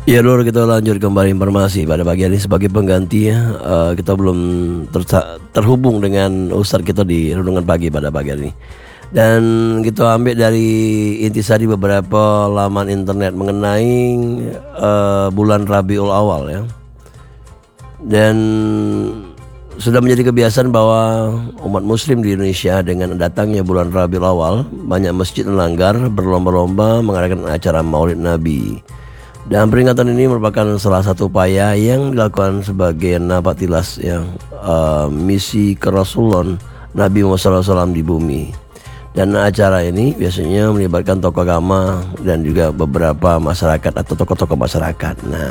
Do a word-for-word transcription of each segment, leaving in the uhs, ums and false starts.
Ya Lur, kita lanjut kembali informasi pada pagi hari ini sebagai pengganti ya. Uh, kita belum ter- terhubung dengan Ustadz kita di renungan pagi pada pagi hari ini. Dan kita ambil dari intisari beberapa laman internet mengenai uh, bulan Rabiul Awal ya. Dan sudah menjadi kebiasaan bahwa umat muslim di Indonesia dengan datangnya bulan Rabiul Awal, banyak masjid dan langgar berlomba-lomba mengadakan acara Maulid Nabi. Dan peringatan ini merupakan salah satu upaya yang dilakukan sebagai napatilas yang uh, misi kerasulan Nabi Muhammad shallallahu alaihi wasallam di bumi. Dan acara ini biasanya melibatkan tokoh agama dan juga beberapa masyarakat atau tokoh-tokoh masyarakat. Nah,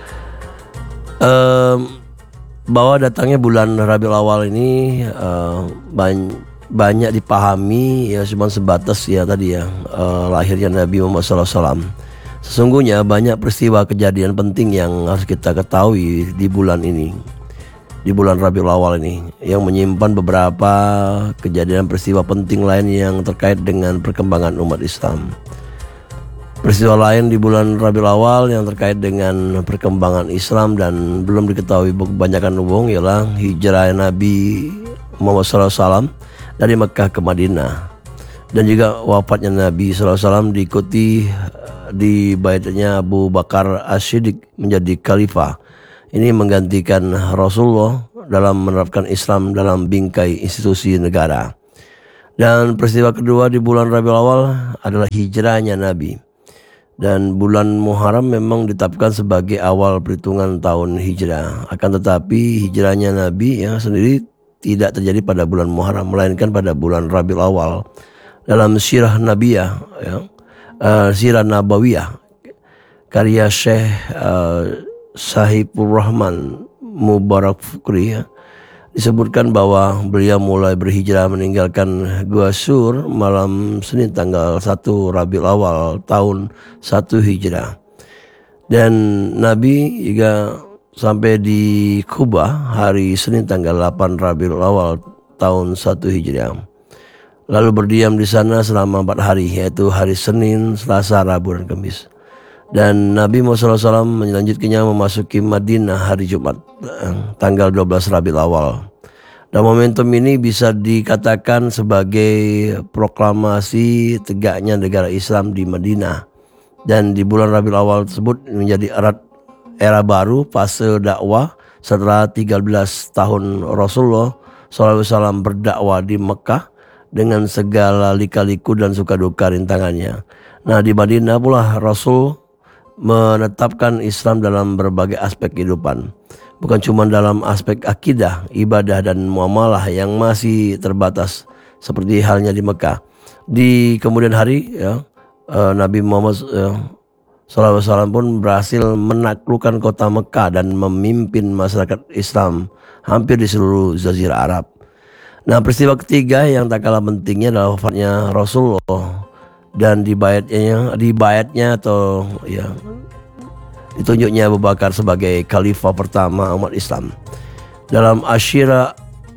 um, bahwa datangnya bulan Rabiul Awal ini uh, banyak, banyak dipahami ya cuma sebatas ya tadi ya uh, lahirnya Nabi Muhammad shallallahu alaihi wasallam. Sesungguhnya banyak peristiwa kejadian penting yang harus kita ketahui di bulan ini, di bulan Rabiul Awal ini, yang menyimpan beberapa kejadian peristiwa penting lain yang terkait dengan perkembangan umat Islam. Peristiwa lain di bulan Rabiul Awal yang terkait dengan perkembangan Islam dan belum diketahui kebanyakan umum ialah hijrah Nabi Muhammad shallallahu alaihi wasallam dari Mekah ke Madinah, dan juga wafatnya Nabi shallallahu alaihi wasallam diikuti di baitnya Abu Bakar As-Siddiq menjadi khalifah. Ini menggantikan Rasulullah dalam menerapkan Islam dalam bingkai institusi negara. Dan peristiwa kedua di bulan Rabiul Awal adalah hijrahnya Nabi. Dan bulan Muharram memang ditetapkan sebagai awal perhitungan tahun hijrah. Akan tetapi hijrahnya Nabi yang sendiri tidak terjadi pada bulan Muharram, melainkan pada bulan Rabiul Awal. Dalam sirah Nabiyah ya, Uh, Sirah Nabawiyah karya Syekh uh, Sahibur Rahman Mubarak Fukri ya, disebutkan bahwa beliau mulai berhijrah meninggalkan Gua Sur malam Senin tanggal satu Rabiul Awal tahun satu Hijrah, dan Nabi juga sampai di Kuba hari Senin tanggal delapan Rabiul Awal tahun satu Hijrah. Lalu berdiam di sana selama empat hari, yaitu hari Senin, Selasa, Rabu, dan Kamis. Dan Nabi Muhammad shallallahu alaihi wasallam melanjutkannya memasuki Madinah hari Jumat, tanggal dua belas Rabiul Awal. Dan momentum ini bisa dikatakan sebagai proklamasi tegaknya negara Islam di Madinah. Dan di bulan Rabiul Awal tersebut menjadi erat era baru fase dakwah setelah tiga belas tahun Rasulullah shallallahu alaihi wasallam berdakwah di Mekah dengan segala lika-liku dan suka duka rintangannya. Nah, di Madinah pula Rasul menetapkan Islam dalam berbagai aspek kehidupan, bukan cuma dalam aspek akidah, ibadah, dan muamalah yang masih terbatas seperti halnya di Mekah. Di kemudian hari ya, Nabi Muhammad ya, shallallahu alaihi wasallam pun berhasil menaklukkan kota Mekah dan memimpin masyarakat Islam hampir di seluruh Jazirah Arab. Nah, peristiwa ketiga yang tak kalah pentingnya adalah wafatnya Rasulullah dan dibayatnya, dibayatnya atau ya ditunjuknya Abu Bakar sebagai khalifah pertama umat Islam. Dalam Asyirah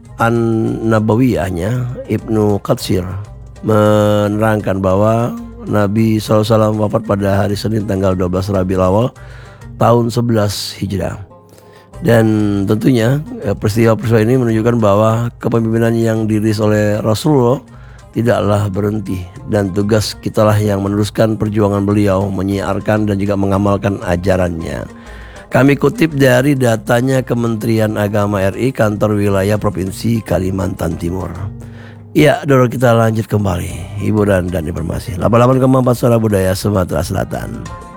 An-Nabawiyahnya, Ibnu Katsir menerangkan bahwa Nabi shallallahu alaihi wasallam wafat pada hari Senin tanggal dua belas Rabiul Awal tahun sebelas Hijrah. Dan tentunya peristiwa-peristiwa ini menunjukkan bahwa kepemimpinan yang dirilis oleh Rasulullah tidaklah berhenti, dan tugas kitalah yang meneruskan perjuangan beliau menyiarkan dan juga mengamalkan ajarannya. Kami kutip dari datanya Kementerian Agama R I Kantor Wilayah Provinsi Kalimantan Timur. Iya, dulu kita lanjut kembali hiburan dan informasi. delapan puluh delapan koma empat Suara Budaya Sumatera Selatan.